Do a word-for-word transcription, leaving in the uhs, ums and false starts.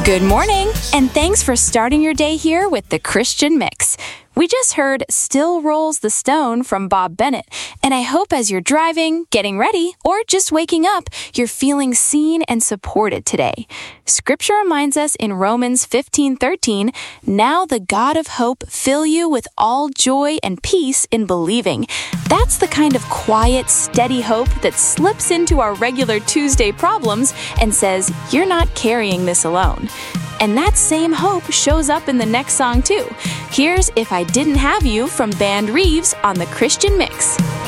Good morning, and thanks for starting your day here with the Christian Mix. We just heard Still Rolls the Stone from Bob Bennett, and I hope as you're driving, getting ready, or just waking up, you're feeling seen and supported today. Scripture reminds us in Romans fifteen thirteen, "Now the God of hope fill you with all joy and peace in believing." That's the kind of quiet, steady hope that slips into our regular Tuesday problems and says, you're not carrying this alone. And that same hope shows up in the next song too. Here's If I Didn't Have You from Band Reeves on the Christian Mix.